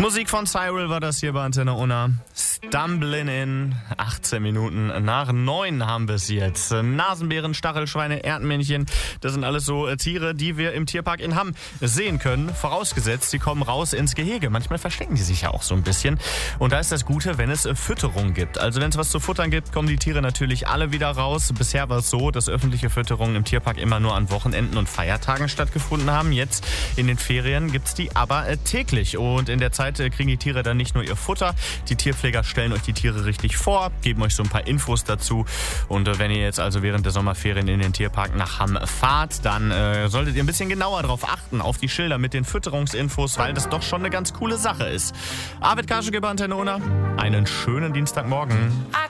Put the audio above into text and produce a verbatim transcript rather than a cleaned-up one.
Musik von Cyril war das hier bei Antenne Unna. Stumbling in. achtzehn Minuten nach neun haben wir es jetzt. Nasenbären, Stachelschweine, Erdmännchen, das sind alles so äh, Tiere, die wir im Tierpark in Hamm sehen können. Vorausgesetzt, sie kommen raus ins Gehege. Manchmal verstecken die sich ja auch so ein bisschen. Und da ist das Gute, wenn es äh, Fütterung gibt. Also wenn es was zu futtern gibt, kommen die Tiere natürlich alle wieder raus. Bisher war es so, dass öffentliche Fütterungen im Tierpark immer nur an Wochenenden und Feiertagen stattgefunden haben. Jetzt in den Ferien gibt es die aber äh, täglich. Und in der Zeit äh, kriegen die Tiere dann nicht nur ihr Futter. Die Tierpfleger stellen euch die Tiere richtig vor, geben euch so ein paar Infos dazu. Und äh, wenn ihr jetzt also während der Sommerferien in den Tierpark nach Hamm fahrt, dann äh, solltet ihr ein bisschen genauer darauf achten, auf die Schilder mit den Fütterungsinfos, weil das doch schon eine ganz coole Sache ist. Arvid Karschke bei Antenne Unna, einen schönen Dienstagmorgen.